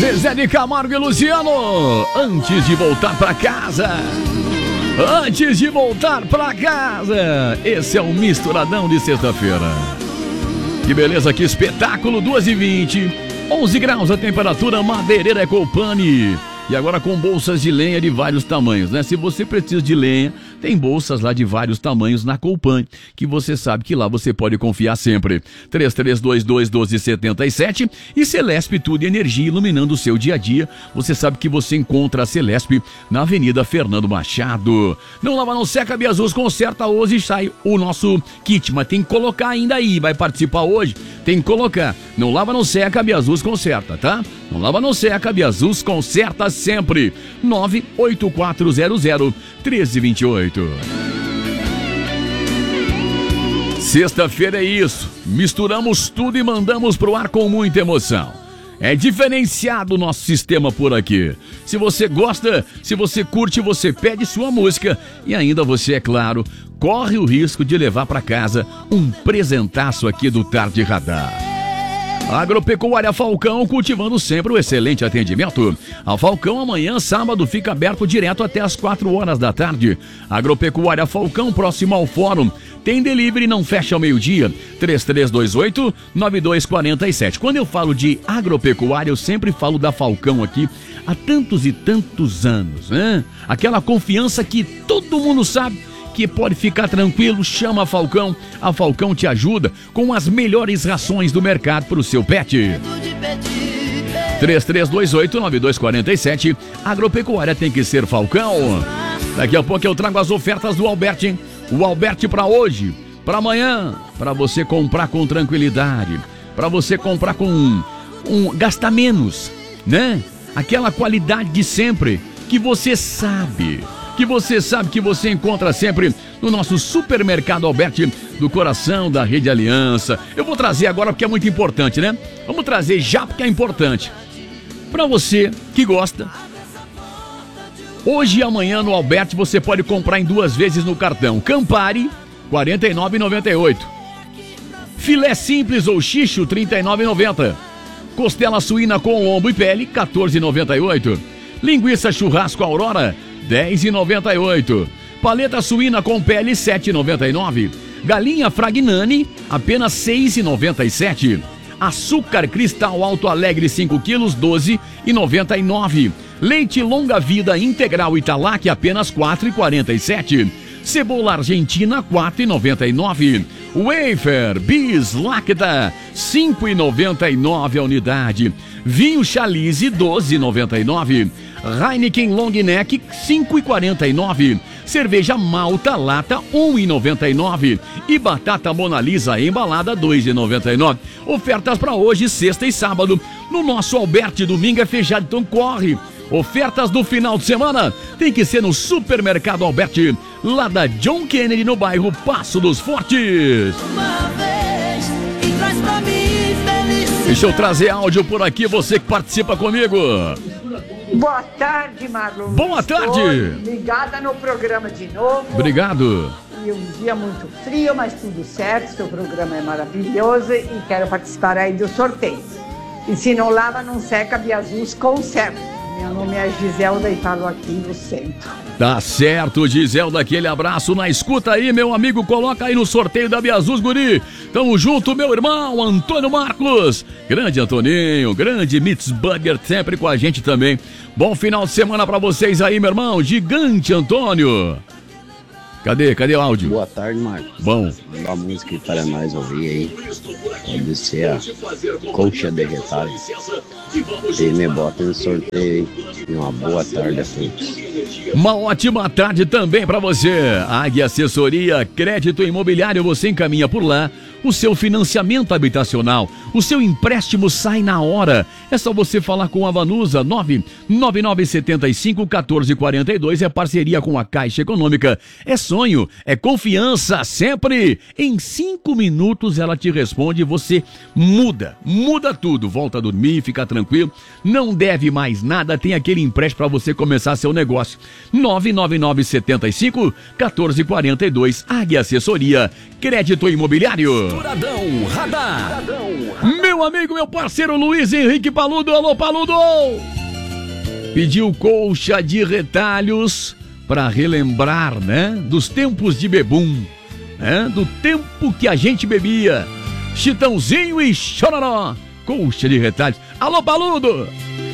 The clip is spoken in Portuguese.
Zezé de Camargo e Luciano, antes de voltar pra casa. Antes de voltar pra casa. Esse é o Misturadão de sexta-feira. Que beleza, que espetáculo. 2h20, 11 graus a temperatura. Madeireira Ecopani. E agora com bolsas de lenha de vários tamanhos, né? Se você precisa de lenha, tem bolsas lá de vários tamanhos na Colpan, que você sabe que lá você pode confiar sempre. 3322-1277 e Celesp Tudo e Energia iluminando o seu dia a dia. Você sabe que você encontra a Celesp na Avenida Fernando Machado. Não lava, não seca, Biazus conserta hoje e sai o nosso kit, mas tem que colocar ainda aí, vai participar hoje? Tem que colocar. Não lava, não seca, Biazus conserta, tá? Não lava, não seca, Biazus conserta sempre. 98400-1328. Sexta-feira é isso. Misturamos tudo e mandamos pro ar com muita emoção. É diferenciado o nosso sistema por aqui. Se você gosta, se você curte, você pede sua música e ainda você, é claro, corre o risco de levar para casa um presentaço aqui do Tarde Radar. Agropecuária Falcão, cultivando sempre o excelente atendimento. A Falcão amanhã, sábado, fica aberto direto até as 4 horas da tarde. Agropecuária Falcão, próximo ao fórum. Tem delivery, não fecha ao meio-dia. 3328-9247. Quando eu falo de agropecuária, eu sempre falo da Falcão aqui há tantos e tantos anos, né? Aquela confiança que todo mundo sabe que pode ficar tranquilo, chama a Falcão. A Falcão te ajuda com as melhores rações do mercado para o seu pet. 3328-9247. Agropecuária tem que ser Falcão. Daqui a pouco eu trago as ofertas do Alberti. O Alberti para hoje, para amanhã, para você comprar com tranquilidade, para você comprar com gastar menos, né? Aquela qualidade de sempre que você sabe que você encontra sempre no nosso supermercado Alberti, do coração da Rede Aliança. Eu vou trazer agora porque é muito importante, né? Vamos trazer já porque é importante. Para você que gosta, hoje e amanhã no Alberti você pode comprar em 2 vezes no cartão. Campari, R$ 49,98. Filé simples ou xixo, R$ 39,90. Costela suína com lombo e pele, R$ 14,98. Linguiça churrasco Aurora, R$ 10,98. Paleta suína com pele, R$ 7,99. Galinha Fragnani, apenas R$ 6,97. Açúcar Cristal Alto Alegre 5 quilos, R$ 12,99. Leite Longa Vida Integral Italac, apenas R$ 4,47. Cebola Argentina, R$ 4,99. Wafer Bis Lacta, R$ 5,99 a unidade. Vinho Chalice, R$ 12,99. Heineken Long Neck, R$ 5,49. Cerveja Malta Lata, R$ 1,99. E batata Mona Lisa embalada, R$ 2,99. Ofertas para hoje, sexta e sábado. No nosso Alberti, domingo é fechado, então corre. Ofertas do final de semana tem que ser no Supermercado Alberti, lá da John Kennedy, no bairro Passo dos Fortes. Deixa eu trazer áudio por aqui, você que participa comigo. Boa tarde, Marlon. Boa tarde. Ligada no programa de novo. Obrigado. E um dia muito frio, mas tudo certo. Seu programa é maravilhoso e quero participar aí do sorteio. E se não lava, não seca, Biazus conserva. Meu nome é Giselda e falo aqui no centro. Tá certo, Giselda, aquele abraço na escuta aí, meu amigo, coloca aí no sorteio da Biazus, guri. Tamo junto, meu irmão, Antônio Marcos. Grande Antoninho, grande Mitzburger, sempre com a gente também. Bom final de semana pra vocês aí, meu irmão, gigante Antônio. Cadê o áudio? Boa tarde, Marcos. Bom. Manda uma música para nós ouvir aí. Pode ser a Coxa de Retalho. E me bota no sorteio aí. E uma boa tarde a todos. Uma ótima tarde também para você. Águia Assessoria, crédito imobiliário, você encaminha por lá o seu financiamento habitacional. O seu empréstimo sai na hora. É só você falar com a Vanusa. 99975-1442. É parceria com a Caixa Econômica. É sonho, é confiança, sempre. Em 5 minutos ela te responde e você muda tudo. Volta a dormir, fica tranquilo. Não deve mais nada, tem aquele empréstimo para você começar seu negócio. 99975-1442. Águia Assessoria, crédito imobiliário. Misturadão Radar. Meu amigo, meu parceiro Luiz Henrique Paludo, alô Paludo! Pediu colcha de retalhos para relembrar, né? Dos tempos de bebum, né? Do tempo que a gente bebia. Chitãozinho e Chororó, colcha de retalhos. Alô Paludo!